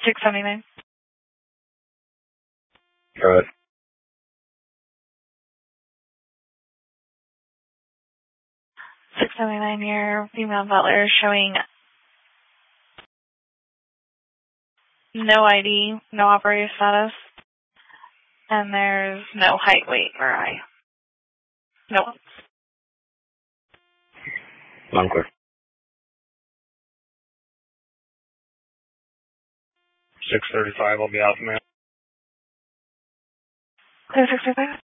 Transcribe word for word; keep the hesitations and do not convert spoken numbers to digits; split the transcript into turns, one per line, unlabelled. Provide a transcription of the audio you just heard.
six seventy-nine.
Go ahead.
six seventy-nine, your female butler showing no I D, no operator status, and there's no height, weight, or eye. No.
I'm clear. six thirty-five, I'll be out, man.
Clear six thirty-five?